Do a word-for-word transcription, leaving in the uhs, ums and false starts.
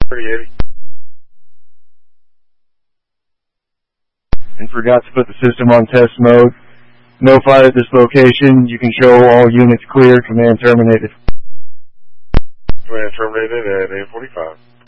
thirty eighty. And forgot to put the system on test mode. No fire at this location. You can show all units clear. Command terminated. Command terminated at eight forty-five.